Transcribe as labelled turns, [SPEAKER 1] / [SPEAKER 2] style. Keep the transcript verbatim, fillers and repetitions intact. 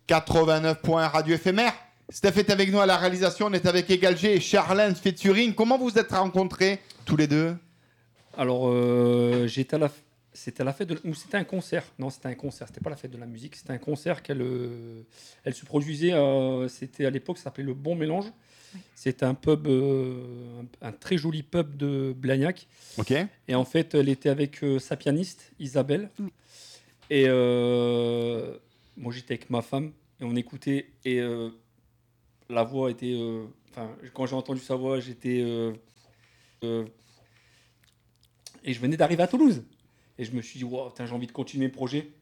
[SPEAKER 1] quatre-vingt-neuf points Radio Éphémère. Steph est avec nous à la réalisation, on est avec Egal G et Charlène featuring. Comment vous êtes rencontrés tous les deux?
[SPEAKER 2] Alors, euh, j'étais à la, c'était à la fête de, ou c'était un concert. Non, c'était un concert. C'était pas la fête de la musique. C'était un concert qu'elle, euh, elle se produisait. Euh, c'était à l'époque, ça s'appelait le Bon Mélange. C'était un pub, euh, un, un très joli pub de Blagnac.
[SPEAKER 1] Ok.
[SPEAKER 2] Et en fait, elle était avec euh, sa pianiste Isabelle.
[SPEAKER 3] Oui.
[SPEAKER 2] Et euh, moi, j'étais avec ma femme et on écoutait. Et euh, la voix était. Enfin, euh, quand j'ai entendu sa voix, j'étais. Euh, euh, Et je venais d'arriver à Toulouse. Et je me suis dit, wow, j'ai envie de continuer le projet.